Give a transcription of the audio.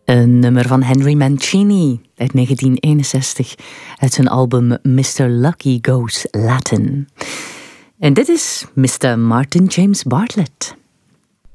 Een nummer van Henry Mancini uit 1961 uit zijn album Mr. Lucky Goes Latin. En dit is Mr. Martin James Bartlett.